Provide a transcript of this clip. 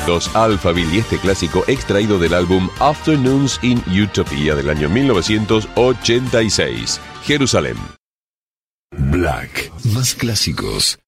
Los Alphaville y este clásico extraído del álbum Afternoons in Utopia del año 1986. Jerusalén. Black. Más clásicos.